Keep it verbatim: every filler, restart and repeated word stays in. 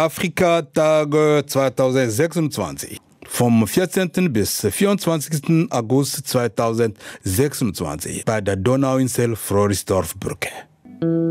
Afrika-Tage zweitausendsechsundzwanzig. Vom vierzehnten bis vierundzwanzigsten August zweitausendsechsundzwanzig bei der Donauinsel Floridsdorf-Brücke.